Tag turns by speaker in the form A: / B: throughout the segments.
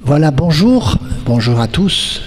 A: Voilà, bonjour à tous.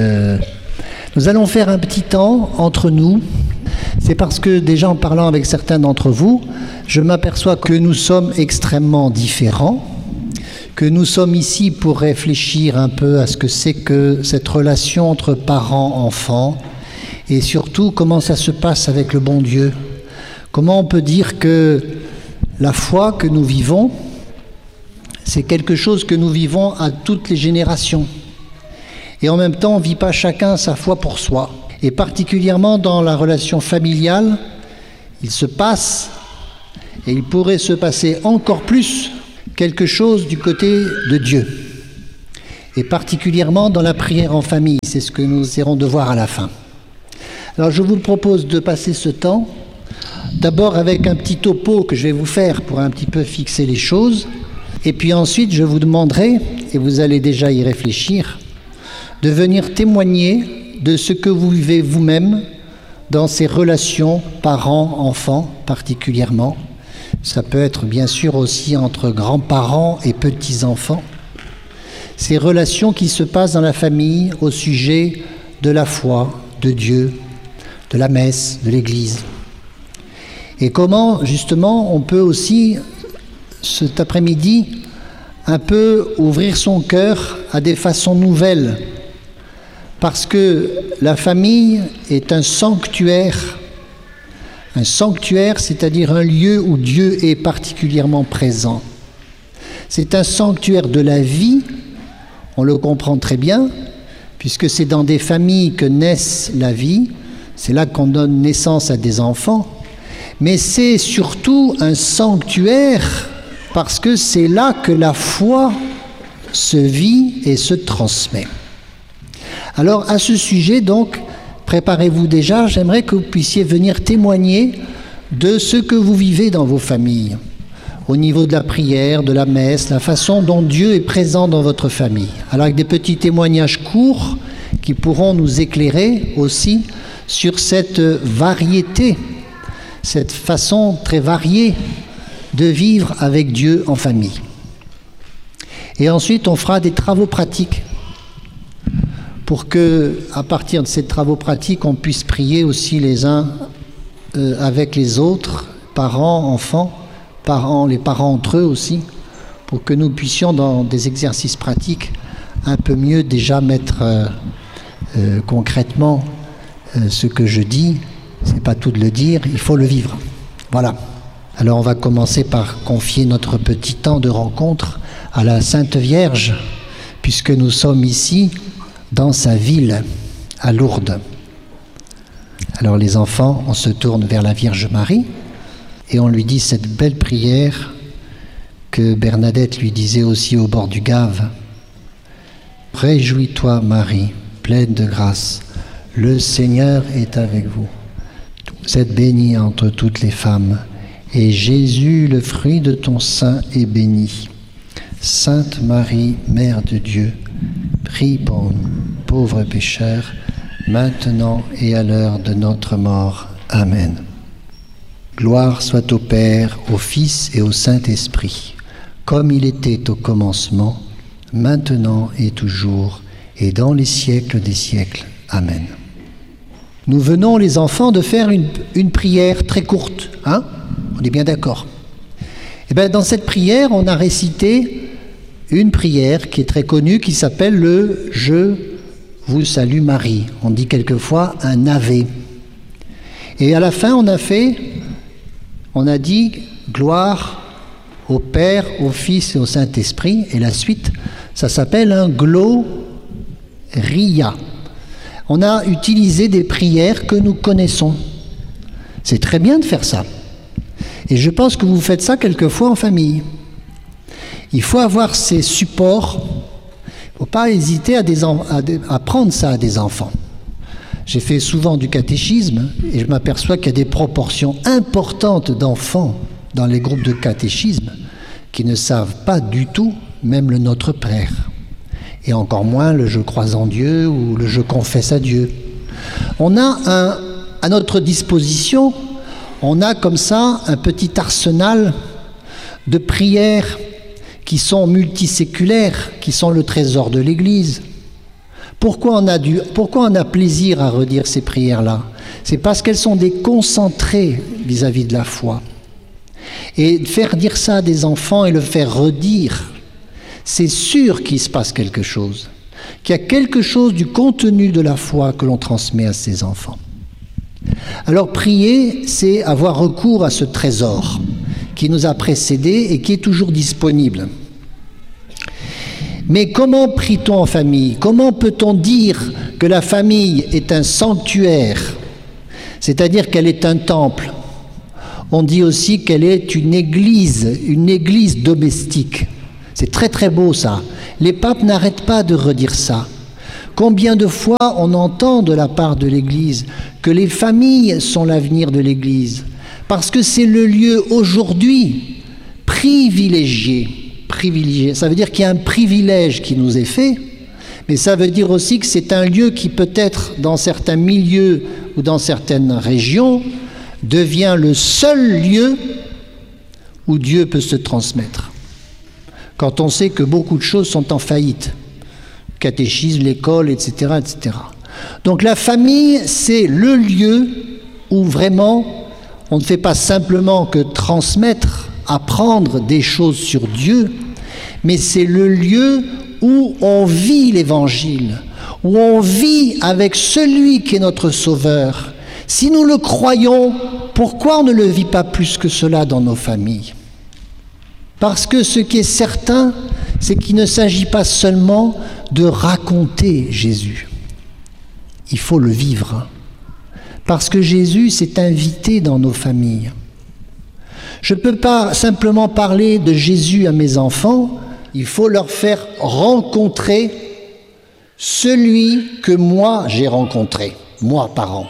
A: Nous allons faire un petit temps entre nous. C'est parce que déjà en parlant avec certains d'entre vous, je m'aperçois que nous sommes extrêmement différents, que nous sommes ici pour réfléchir un peu à ce que c'est que cette relation entre parents-enfants et surtout comment ça se passe avec le bon Dieu. Comment on peut dire que la foi que nous vivons, c'est quelque chose que nous vivons à toutes les générations. Et en même temps, on ne vit pas chacun sa foi pour soi. Et particulièrement dans la relation familiale, il se passe, et il pourrait se passer encore plus, quelque chose du côté de Dieu. Et particulièrement dans la prière en famille, c'est ce que nous essaierons de voir à la fin. Alors je vous propose de passer ce temps, d'abord avec un petit topo que je vais vous faire pour un petit peu fixer les choses. Et puis ensuite, je vous demanderai, et vous allez déjà y réfléchir, de venir témoigner de ce que vous vivez vous-même dans ces relations parents-enfants particulièrement. Ça peut être bien sûr aussi entre grands-parents et petits-enfants. Ces relations qui se passent dans la famille au sujet de la foi, de Dieu, de la messe, de l'Église. Et comment justement on peut aussi cet après-midi, un peu ouvrir son cœur à des façons nouvelles, parce que la famille est un sanctuaire, c'est-à-dire un lieu où Dieu est particulièrement présent. C'est un sanctuaire de la vie, on le comprend très bien, puisque c'est dans des familles que naissent la vie, c'est là qu'on donne naissance à des enfants, mais c'est surtout un sanctuaire parce que c'est là que la foi se vit et se transmet. Alors à ce sujet donc, préparez-vous déjà, j'aimerais que vous puissiez venir témoigner de ce que vous vivez dans vos familles, au niveau de la prière, de la messe, la façon dont Dieu est présent dans votre famille. Alors avec des petits témoignages courts qui pourront nous éclairer aussi sur cette variété, cette façon très variée de vivre avec Dieu en famille. Et ensuite, on fera des travaux pratiques pour que, à partir de ces travaux pratiques, on puisse prier aussi les uns avec les autres, parents, enfants, les parents entre eux aussi, pour que nous puissions, dans des exercices pratiques, un peu mieux déjà mettre concrètement ce que je dis. C'est pas tout de le dire, il faut le vivre. Voilà. Alors on va commencer par confier notre petit temps de rencontre à la Sainte Vierge, puisque nous sommes ici dans sa ville, à Lourdes. Alors les enfants, on se tourne vers la Vierge Marie et on lui dit cette belle prière que Bernadette lui disait aussi au bord du Gave. « Réjouis-toi Marie, pleine de grâce, le Seigneur est avec vous. Vous êtes bénie entre toutes les femmes. Et Jésus, le fruit de ton sein, est béni. Sainte Marie, Mère de Dieu, prie pour nous, pauvres pécheurs, maintenant et à l'heure de notre mort. Amen. Gloire soit au Père, au Fils et au Saint-Esprit, comme il était au commencement, maintenant et toujours, et dans les siècles des siècles. Amen. Nous venons, les enfants, de faire une prière très courte, hein ? On est bien d'accord. Et bien, dans cette prière, on a récité une prière qui est très connue, qui s'appelle le « Je vous salue Marie ». On dit quelquefois un « Ave ». Et à la fin, on a dit « Gloire au Père, au Fils et au Saint-Esprit ». Et la suite, ça s'appelle un « Gloria ». On a utilisé des prières que nous connaissons. C'est très bien de faire ça. Et je pense que vous faites ça quelquefois en famille. Il faut avoir ces supports. Il ne faut pas hésiter à prendre ça à des enfants. J'ai fait souvent du catéchisme et je m'aperçois qu'il y a des proportions importantes d'enfants dans les groupes de catéchisme qui ne savent pas du tout, même le Notre Père. Et encore moins le « Je crois en Dieu » ou le « Je confesse à Dieu ». On a à notre disposition, on a comme ça un petit arsenal de prières qui sont multiséculaires, qui sont le trésor de l'Église. Pourquoi on a plaisir à redire ces prières-là? C'est parce qu'elles sont des concentrés vis-à-vis de la foi. Et faire dire ça à des enfants et le faire redire, c'est sûr qu'il se passe quelque chose, qu'il y a quelque chose du contenu de la foi que l'on transmet à ces enfants. Alors prier, c'est avoir recours à ce trésor qui nous a précédés et qui est toujours disponible. Mais comment prie-t-on en famille? Comment peut-on dire que la famille est un sanctuaire, c'est-à-dire qu'elle est un temple? On dit aussi qu'elle est une église domestique. C'est très très beau ça. Les papes n'arrêtent pas de redire ça. Combien de fois on entend de la part de l'Église que les familles sont l'avenir de l'Église, parce que c'est le lieu aujourd'hui privilégié. Ça veut dire qu'il y a un privilège qui nous est fait, mais ça veut dire aussi que c'est un lieu qui peut-être dans certains milieux ou dans certaines régions devient le seul lieu où Dieu peut se transmettre. Quand on sait que beaucoup de choses sont en faillite, catéchisme, l'école, etc., etc. Donc la famille, c'est le lieu où vraiment on ne fait pas simplement que transmettre, apprendre des choses sur Dieu, mais c'est le lieu où on vit l'Évangile, où on vit avec celui qui est notre Sauveur. Si nous le croyons, pourquoi on ne le vit pas plus que cela dans nos familles? Parce que ce qui est certain, c'est qu'il ne s'agit pas seulement de raconter Jésus. Il faut le vivre. Parce que Jésus s'est invité dans nos familles. Je ne peux pas simplement parler de Jésus à mes enfants, il faut leur faire rencontrer celui que moi j'ai rencontré, moi parent.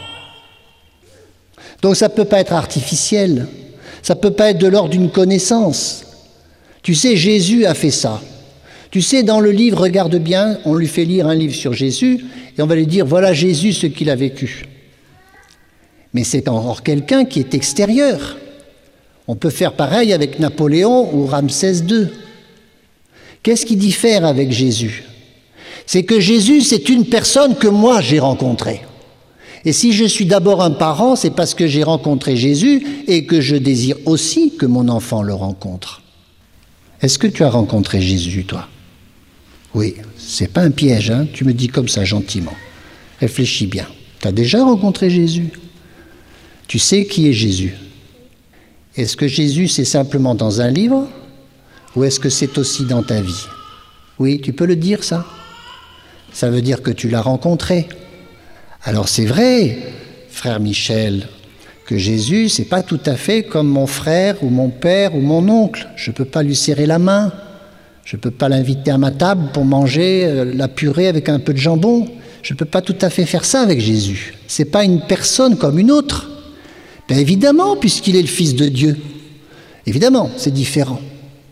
A: Donc ça ne peut pas être artificiel, ça ne peut pas être de l'ordre d'une connaissance. Tu sais, Jésus a fait ça. Tu sais, dans le livre, regarde bien, on lui fait lire un livre sur Jésus et on va lui dire, voilà Jésus, ce qu'il a vécu. Mais c'est encore quelqu'un qui est extérieur. On peut faire pareil avec Napoléon ou Ramsès II. Qu'est-ce qui diffère avec Jésus? C'est que Jésus, c'est une personne que moi j'ai rencontrée. Et si je suis d'abord un parent, c'est parce que j'ai rencontré Jésus et que je désire aussi que mon enfant le rencontre. Est-ce que tu as rencontré Jésus, toi? Oui, c'est pas un piège, hein? Tu me dis comme ça gentiment. Réfléchis bien. Tu as déjà rencontré Jésus? Tu sais qui est Jésus? Est-ce que Jésus, c'est simplement dans un livre ou est-ce que c'est aussi dans ta vie? Oui, tu peux le dire, ça? Ça veut dire que tu l'as rencontré. Alors c'est vrai, frère Michel, que Jésus, c'est pas tout à fait comme mon frère ou mon père ou mon oncle. Je ne peux pas lui serrer la main. Je ne peux pas l'inviter à ma table pour manger la purée avec un peu de jambon. Je ne peux pas tout à fait faire ça avec Jésus. Ce n'est pas une personne comme une autre. Bien évidemment, puisqu'il est le Fils de Dieu. Évidemment, c'est différent.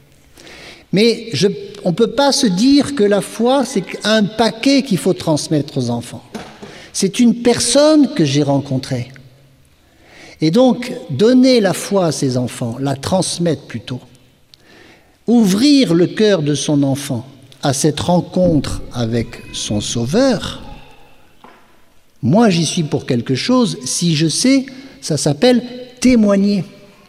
A: Mais on ne peut pas se dire que la foi, c'est un paquet qu'il faut transmettre aux enfants. C'est une personne que j'ai rencontrée. Et donc, donner la foi à ses enfants, la transmettre plutôt, ouvrir le cœur de son enfant à cette rencontre avec son Sauveur, moi j'y suis pour quelque chose, si je sais, ça s'appelle témoigner.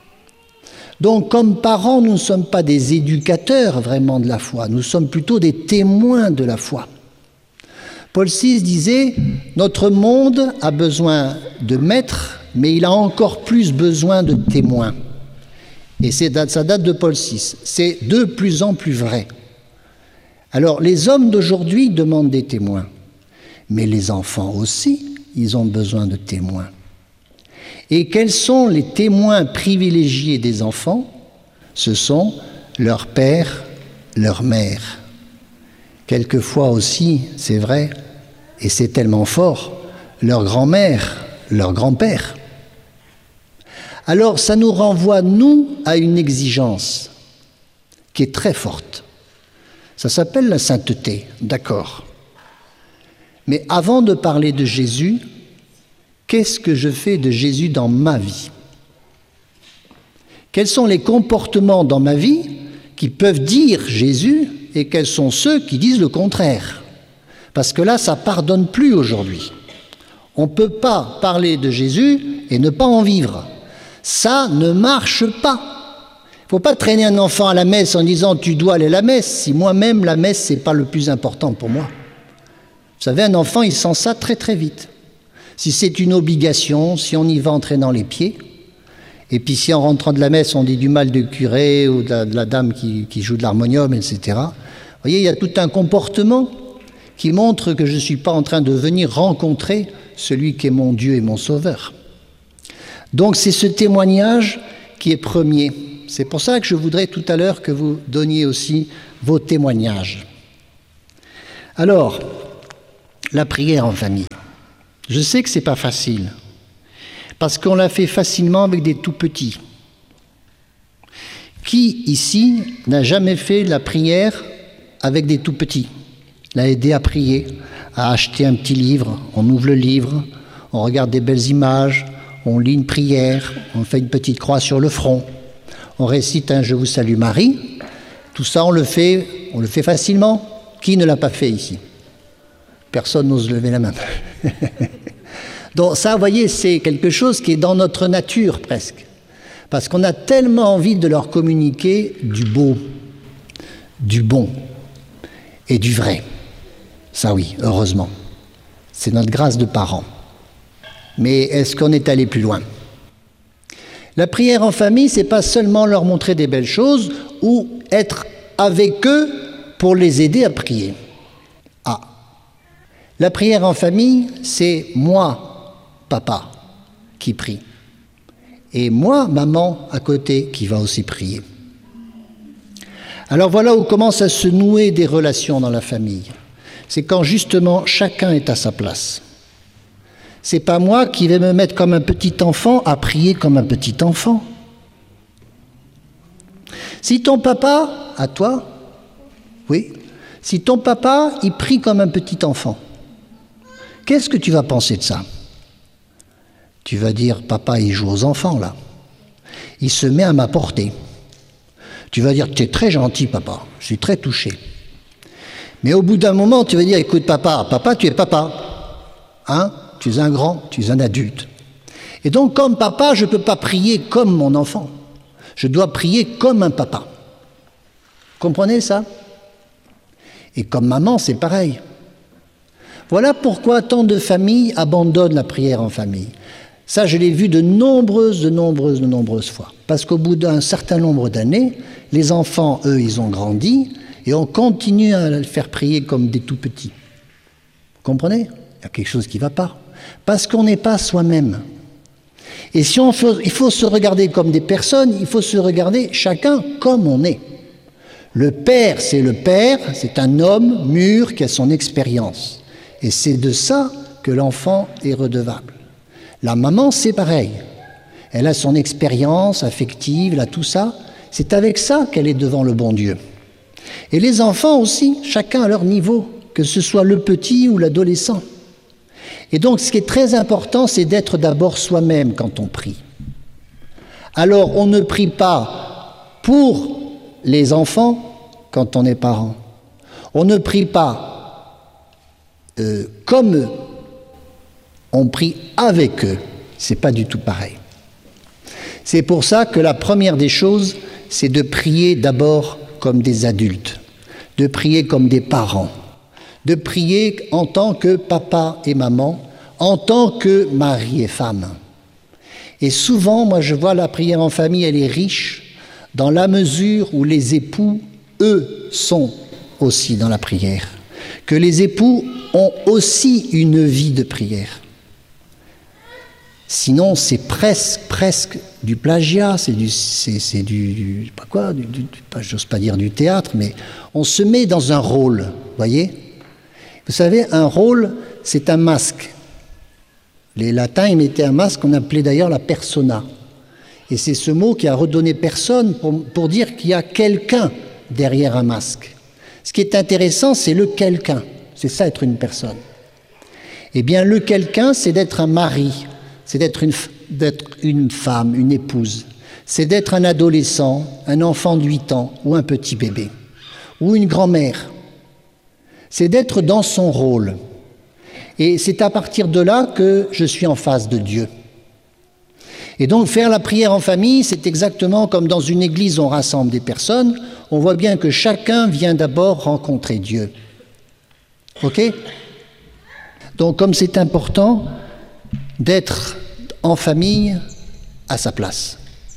A: Donc, comme parents, nous ne sommes pas des éducateurs vraiment de la foi, nous sommes plutôt des témoins de la foi. Paul VI disait, notre monde a besoin de maîtres, mais il a encore plus besoin de témoins. Et ça date de Paul VI. C'est de plus en plus vrai. Alors, les hommes d'aujourd'hui demandent des témoins. Mais les enfants aussi, ils ont besoin de témoins. Et quels sont les témoins privilégiés des enfants? Ce sont leur père, leur mère. Quelquefois aussi, c'est vrai, et c'est tellement fort, leur grand-mère, leur grand-père. Alors ça nous renvoie, nous, à une exigence qui est très forte. Ça s'appelle la sainteté, d'accord. Mais avant de parler de Jésus, qu'est-ce que je fais de Jésus dans ma vie? Quels sont les comportements dans ma vie qui peuvent dire Jésus et quels sont ceux qui disent le contraire. Parce que là, ça ne pardonne plus aujourd'hui. On ne peut pas parler de Jésus et ne pas en vivre. Ça ne marche pas. Il ne faut pas traîner un enfant à la messe en disant « tu dois aller à la messe » si moi-même la messe, ce n'est pas le plus important pour moi. Vous savez, un enfant, il sent ça très très vite. Si c'est une obligation, si on y va en traînant les pieds, et puis si en rentrant de la messe, on dit du mal du curé ou de la dame qui joue de l'harmonium, etc. Vous voyez, il y a tout un comportement qui montre que je ne suis pas en train de venir rencontrer celui qui est mon Dieu et mon Sauveur. Donc c'est ce témoignage qui est premier. C'est pour ça que je voudrais tout à l'heure que vous donniez aussi vos témoignages. Alors, la prière en famille. Je sais que ce n'est pas facile, parce qu'on l'a fait facilement avec des tout-petits. Qui, ici, n'a jamais fait la prière avec des tout-petits? L'a aidé à prier, à acheter un petit livre, on ouvre le livre, on regarde des belles images, on lit une prière, on fait une petite croix sur le front, on récite un « Je vous salue Marie ». Tout ça, on le fait facilement. Qui ne l'a pas fait ici? Personne n'ose lever la main. Donc ça, vous voyez, c'est quelque chose qui est dans notre nature presque. Parce qu'on a tellement envie de leur communiquer du beau, du bon et du vrai. Ça oui, heureusement. C'est notre grâce de parents. Mais est-ce qu'on est allé plus loin? La prière en famille, c'est pas seulement leur montrer des belles choses ou être avec eux pour les aider à prier. Ah, la prière en famille, c'est moi, papa, qui prie. Et moi, maman, à côté, qui va aussi prier. Alors voilà où commencent à se nouer des relations dans la famille. C'est quand justement chacun est à sa place. C'est pas moi qui vais me mettre comme un petit enfant à prier comme un petit enfant. Si ton papa, à toi, oui, si ton papa, il prie comme un petit enfant, qu'est-ce que tu vas penser de ça? Tu vas dire, papa, il joue aux enfants, là. Il se met à ma portée. Tu vas dire, tu es très gentil, papa. Je suis très touché. Mais au bout d'un moment, tu vas dire, écoute, papa, tu es papa. Hein? Tu es un grand, tu es un adulte. Et donc, comme papa, je ne peux pas prier comme mon enfant. Je dois prier comme un papa. Comprenez ça? Et comme maman, c'est pareil. Voilà pourquoi tant de familles abandonnent la prière en famille. Ça, je l'ai vu de nombreuses fois. Parce qu'au bout d'un certain nombre d'années, les enfants, eux, ils ont grandi et on continue à les faire prier comme des tout-petits. Vous comprenez? Il y a quelque chose qui ne va pas. Parce qu'on n'est pas soi-même. Et si il faut se regarder comme des personnes, il faut se regarder chacun comme on est. Le père, c'est un homme mûr qui a son expérience. Et c'est de ça que l'enfant est redevable. La maman, c'est pareil. Elle a son expérience affective, elle a tout ça. C'est avec ça qu'elle est devant le bon Dieu. Et les enfants aussi, chacun à leur niveau, que ce soit le petit ou l'adolescent. Et donc, ce qui est très important, c'est d'être d'abord soi-même quand on prie. Alors, on ne prie pas pour les enfants quand on est parent. On ne prie pas comme eux. On prie avec eux. C'est pas du tout pareil. C'est pour ça que la première des choses, c'est de prier d'abord comme des adultes, de prier comme des parents, de prier en tant que papa et maman, en tant que mari et femme. Et souvent, moi je vois la prière en famille, elle est riche dans la mesure où les époux, eux, sont aussi dans la prière. Que les époux ont aussi une vie de prière. Sinon, c'est presque du plagiat, j'ose pas dire du théâtre, mais on se met dans un rôle, voyez? Vous savez, un rôle, c'est un masque. Les latins, ils mettaient un masque qu'on appelait d'ailleurs la persona. Et c'est ce mot qui a redonné personne pour dire qu'il y a quelqu'un derrière un masque. Ce qui est intéressant, c'est le quelqu'un. C'est ça, être une personne. Eh bien, le quelqu'un, c'est d'être un mari. C'est d'être une femme, une épouse. c'est d'être un adolescent, un enfant de 8 ans ou un petit bébé, ou une grand-mère. C'est d'être dans son rôle. Et c'est à partir de là que je suis en face de Dieu. Et donc faire la prière en famille, c'est exactement comme dans une église, on rassemble des personnes, on voit bien que chacun vient d'abord rencontrer Dieu. Ok ? Donc comme c'est important d'être en famille à sa place.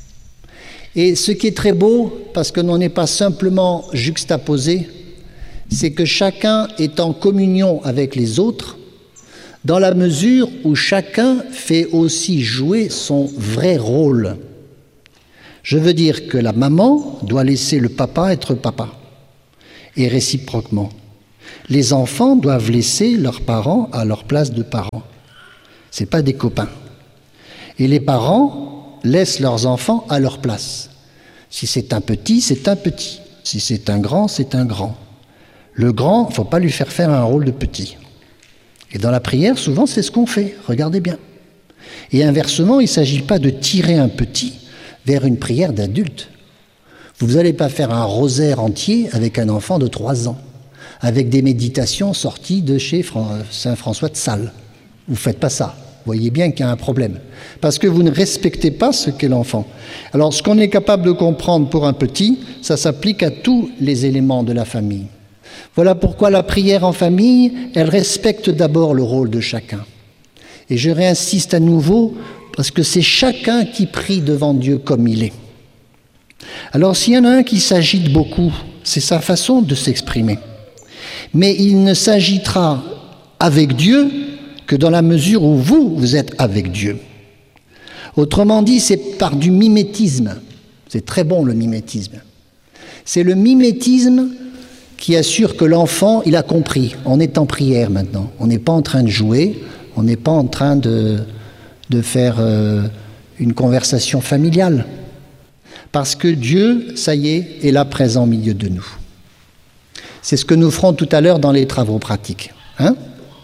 A: Et ce qui est très beau, parce que l'on n'est pas simplement juxtaposé, c'est que chacun est en communion avec les autres, dans la mesure où chacun fait aussi jouer son vrai rôle. Je veux dire que la maman doit laisser le papa être papa, et réciproquement. Les enfants doivent laisser leurs parents à leur place de parents. Ce n'est pas des copains. Et les parents laissent leurs enfants à leur place. Si c'est un petit, c'est un petit. Si c'est un grand, c'est un grand. Le grand, il ne faut pas lui faire un rôle de petit. Et dans la prière, souvent, c'est ce qu'on fait. Regardez bien. Et inversement, il ne s'agit pas de tirer un petit vers une prière d'adulte. Vous n'allez pas faire un rosaire entier avec un enfant de 3 ans, avec des méditations sorties de chez Saint François de Sales. Vous ne faites pas ça. Vous voyez bien qu'il y a un problème. Parce que vous ne respectez pas ce qu'est l'enfant. Alors, ce qu'on est capable de comprendre pour un petit, ça s'applique à tous les éléments de la famille. Voilà pourquoi la prière en famille, elle respecte d'abord le rôle de chacun. Et je réinsiste à nouveau, parce que c'est chacun qui prie devant Dieu comme il est. Alors, s'il y en a un qui s'agite beaucoup, c'est sa façon de s'exprimer. Mais il ne s'agitera avec Dieu que dans la mesure où vous êtes avec Dieu. Autrement dit, c'est par du mimétisme. C'est très bon le mimétisme. C'est le mimétisme qui assure que l'enfant, il a compris. On est en prière maintenant. On n'est pas en train de jouer. On n'est pas en train de faire une conversation familiale. Parce que Dieu, ça y est là présent au milieu de nous. C'est ce que nous ferons tout à l'heure dans les travaux pratiques. Hein ?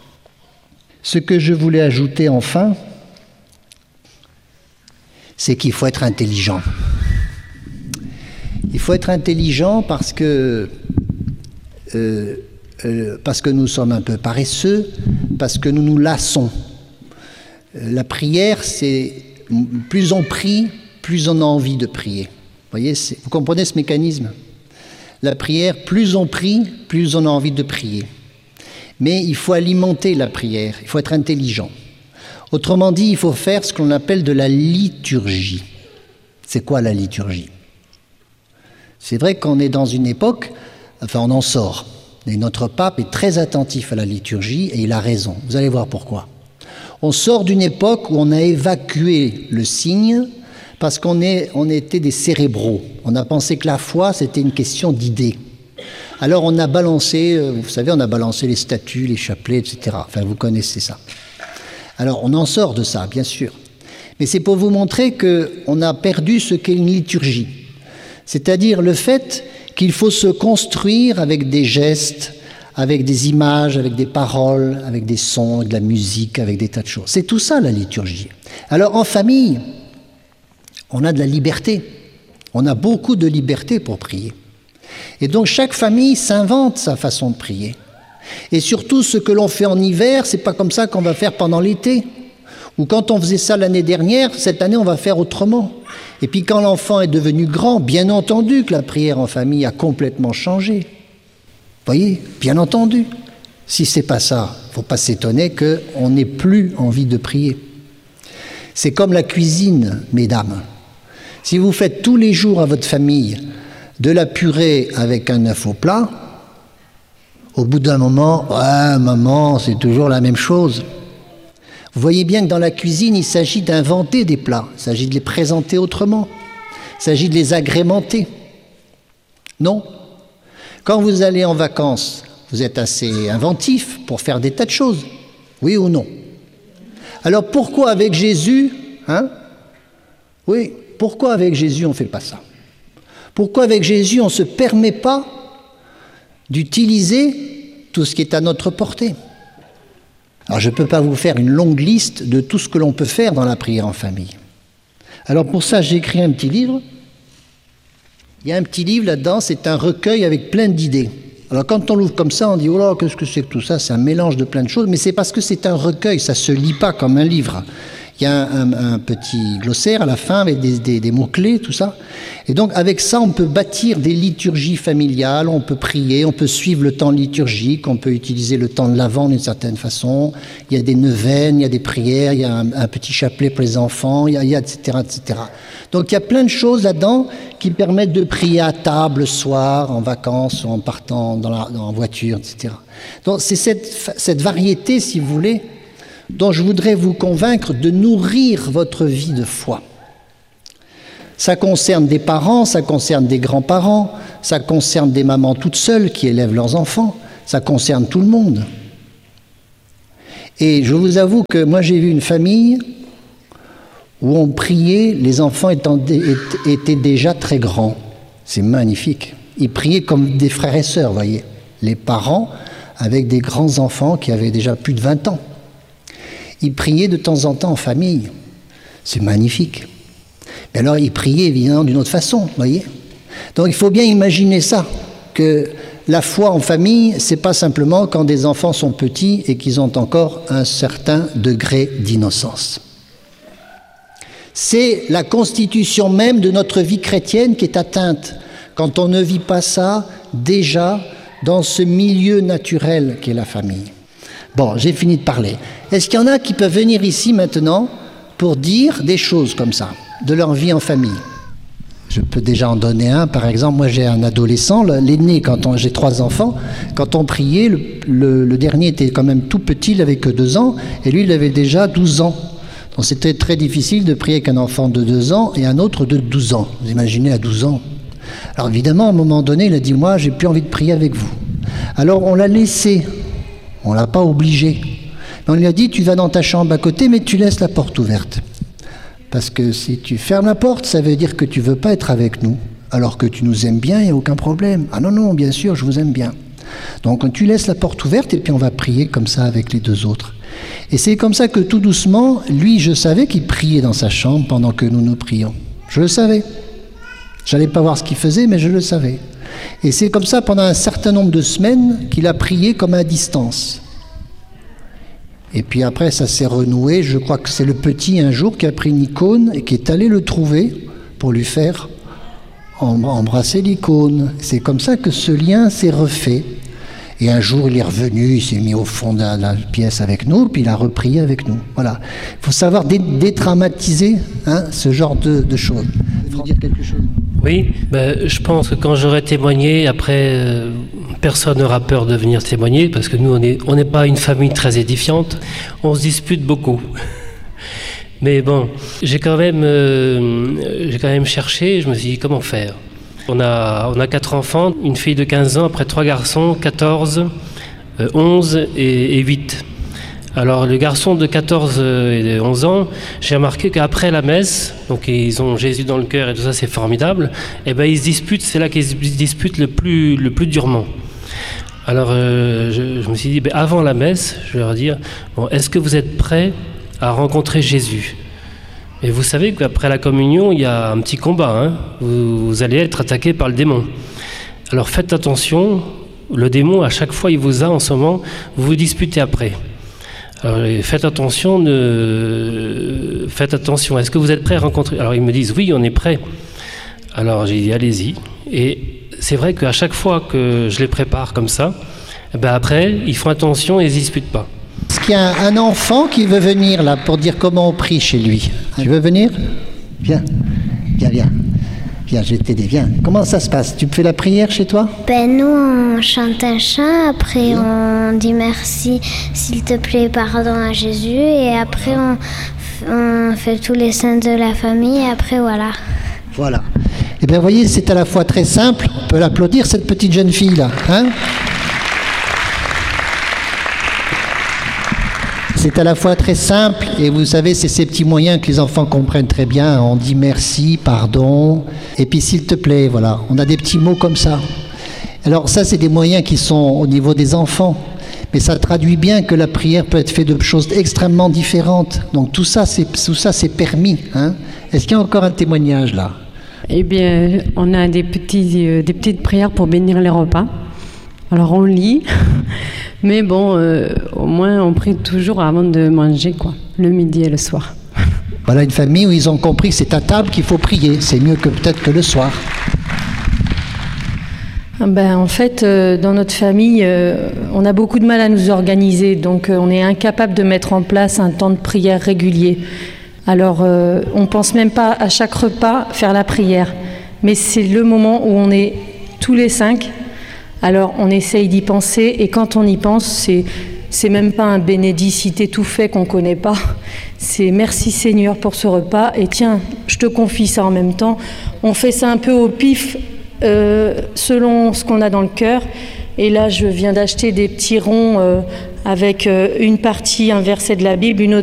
A: Ce que je voulais ajouter enfin, c'est qu'il faut être intelligent. Il faut être intelligent parce que nous sommes un peu paresseux, parce que nous nous lassons. La prière, c'est plus on prie, plus on a envie de prier. Vous voyez, vous comprenez ce mécanisme ? La prière, plus on prie, plus on a envie de prier. Mais il faut alimenter la prière, il faut être intelligent. Autrement dit, il faut faire ce qu'on appelle de la liturgie. C'est quoi la liturgie ? C'est vrai qu'on est dans une époque, enfin on en sort. Et notre pape est très attentif à la liturgie et il a raison. Vous allez voir pourquoi. On sort d'une époque où on a évacué le signe parce qu'on était des cérébraux. On a pensé que la foi, c'était une question d'idées. Alors on a balancé, vous savez, on a balancé les statues, les chapelets, etc. Enfin, vous connaissez ça. Alors on en sort de ça, bien sûr. Mais c'est pour vous montrer qu'on a perdu ce qu'est une liturgie. C'est-à-dire le fait qu'il faut se construire avec des gestes, avec des images, avec des paroles, avec des sons, avec de la musique, avec des tas de choses. C'est tout ça la liturgie. Alors en famille, on a de la liberté. On a beaucoup de liberté pour prier. Et donc chaque famille s'invente sa façon de prier. Et surtout ce que l'on fait en hiver, c'est pas comme ça qu'on va faire pendant l'été. Ou quand on faisait ça l'année dernière, cette année on va faire autrement. Et puis quand l'enfant est devenu grand, bien entendu que la prière en famille a complètement changé. Vous voyez, bien entendu. Si c'est pas ça, il ne faut pas s'étonner qu'on n'ait plus envie de prier. C'est comme la cuisine, mesdames. Si vous faites tous les jours à votre famille de la purée avec un œuf au plat, au bout d'un moment, ouais, maman, c'est toujours la même chose. Vous voyez bien que dans la cuisine, il s'agit d'inventer des plats, il s'agit de les présenter autrement, il s'agit de les agrémenter. Non ? Quand vous allez en vacances, vous êtes assez inventif pour faire des tas de choses, oui ou non ? Alors pourquoi avec Jésus, pourquoi avec Jésus on ne fait pas ça ? Pourquoi avec Jésus on ne se permet pas d'utiliser tout ce qui est à notre portée ? Alors je ne peux pas vous faire une longue liste de tout ce que l'on peut faire dans la prière en famille. Alors pour ça, j'ai écrit un petit livre. Il y a un petit livre là-dedans, c'est un recueil avec plein d'idées. Alors quand on l'ouvre comme ça, on dit « Oh là, qu'est-ce que c'est que tout ça ?» C'est un mélange de plein de choses, mais c'est parce que c'est un recueil, ça ne se lit pas comme un livre. Il y a un petit glossaire à la fin avec des mots-clés, tout ça. Et donc avec ça, on peut bâtir des liturgies familiales, on peut prier, on peut suivre le temps liturgique, on peut utiliser le temps de l'Avent d'une certaine façon. Il y a des neuvaines, il y a des prières, il y a un petit chapelet pour les enfants, il y a etc., etc. Donc il y a plein de choses là-dedans qui permettent de prier à table le soir, en vacances, ou en partant en voiture, etc. Donc c'est cette variété, si vous voulez, dont je voudrais vous convaincre de nourrir votre vie de foi. Ça concerne des parents, ça concerne des grands-parents, ça concerne des mamans toutes seules qui élèvent leurs enfants, ça concerne tout le monde. Et je vous avoue que moi j'ai vu une famille où on priait, les enfants étaient déjà très grands. C'est magnifique. Ils priaient comme des frères et sœurs, voyez. Les parents avec des grands enfants qui avaient déjà plus de 20 ans. Ils priaient de temps en temps en famille. C'est magnifique. Mais alors, ils priaient évidemment d'une autre façon, voyez. Donc, il faut bien imaginer ça, que la foi en famille, c'est pas simplement quand des enfants sont petits et qu'ils ont encore un certain degré d'innocence. C'est la constitution même de notre vie chrétienne qui est atteinte quand on ne vit pas ça déjà dans ce milieu naturel qu'est la famille. Bon, j'ai fini de parler. Est-ce qu'il y en a qui peuvent venir ici maintenant pour dire des choses comme ça, de leur vie en famille? Je peux déjà en donner un. Par exemple, moi j'ai un adolescent, l'aîné, j'ai 3 enfants. Quand on priait, le dernier était quand même tout petit, il n'avait que 2 ans, et lui il avait déjà 12 ans. Donc c'était très difficile de prier avec un enfant de 2 ans et un autre de 12 ans. Vous imaginez à 12 ans. Alors évidemment, à un moment donné, il a dit « Moi, j'ai plus envie de prier avec vous ». Alors on l'a laissé. On ne l'a pas obligé. Mais on lui a dit, tu vas dans ta chambre à côté, mais tu laisses la porte ouverte. Parce que si tu fermes la porte, ça veut dire que tu ne veux pas être avec nous. Alors que tu nous aimes bien, il n'y a aucun problème. Ah non, non, bien sûr, je vous aime bien. Donc tu laisses la porte ouverte et puis on va prier comme ça avec les 2 autres. Et c'est comme ça que tout doucement, lui, je savais qu'il priait dans sa chambre pendant que nous prions. Je le savais. Je n'allais pas voir ce qu'il faisait, mais je le savais. Et c'est comme ça pendant un certain nombre de semaines qu'il a prié comme à distance. Et puis après ça s'est renoué, je crois que c'est le petit un jour qui a pris une icône et qui est allé le trouver pour lui faire embrasser l'icône. C'est comme ça que ce lien s'est refait. Et un jour il est revenu, il s'est mis au fond de la pièce avec nous, puis il a reprié avec nous. Voilà. Il faut savoir dédramatiser ce genre de choses. Il faut dire quelque chose.
B: Oui, je pense que quand j'aurai témoigné, après, personne n'aura peur de venir témoigner, parce que nous, on n'est pas une famille très édifiante, on se dispute beaucoup. Mais bon, j'ai quand même cherché, je me suis dit, comment faire ? On a 4 enfants, une fille de 15 ans, après 3 garçons, 14, 11 et 8. Alors le garçon de 14 et de 11 ans, j'ai remarqué qu'après la messe, donc ils ont Jésus dans le cœur et tout ça, c'est formidable, et ben ils se disputent, c'est là qu'ils se disputent le plus durement. Alors je me suis dit, avant la messe, je vais leur dire, bon, est-ce que vous êtes prêts à rencontrer Jésus ? Et vous savez qu'après la communion, il y a un petit combat, vous allez être attaqué par le démon. Alors faites attention, le démon à chaque fois il vous a en ce moment, vous vous disputez après. Alors, faites attention, est-ce que vous êtes prêts à rencontrer ? Alors ils me disent oui, on est prêts. Alors j'ai dit allez-y. Et c'est vrai qu'à chaque fois que je les prépare comme ça, après ils font attention et ils ne se disputent pas.
A: Est-ce qu'il y a un enfant qui veut venir là pour dire comment on prie chez lui ? Tu veux venir ? Viens, viens. Viens, je vais t'aider, viens. Comment ça se passe ? Tu fais la prière chez toi ?
C: Nous, on chante un chant, après on dit merci, s'il te plaît, pardon à Jésus, et après on fait tous les saints de la famille, et après voilà.
A: Voilà. Eh bien, vous voyez, c'est à la fois très simple, on peut l'applaudir, cette petite jeune fille-là, C'est à la fois très simple, et vous savez, c'est ces petits moyens que les enfants comprennent très bien. On dit merci, pardon, et puis s'il te plaît, voilà. On a des petits mots comme ça. Alors ça, c'est des moyens qui sont au niveau des enfants. Mais ça traduit bien que la prière peut être faite de choses extrêmement différentes. Donc tout ça, c'est permis. Hein. Est-ce qu'il y a encore un témoignage là?
D: Eh bien, on a des petites prières pour bénir les repas. Alors on lit, mais bon, au moins on prie toujours avant de manger, quoi, le midi et le soir.
A: Voilà une famille où ils ont compris que c'est à table qu'il faut prier. C'est mieux que peut-être que le soir.
E: En fait, dans notre famille, on a beaucoup de mal à nous organiser, donc on est incapable de mettre en place un temps de prière régulier. Alors, on pense même pas à chaque repas faire la prière, mais c'est le moment où on est tous les 5. Alors, on essaye d'y penser, et quand on y pense, c'est même pas un bénédicité tout fait qu'on connaît pas. C'est merci Seigneur pour ce repas, et tiens, je te confie ça en même temps. On fait ça un peu au pif, selon ce qu'on a dans le cœur. Et là, je viens d'acheter des petits ronds avec une partie, un verset de la Bible, une autre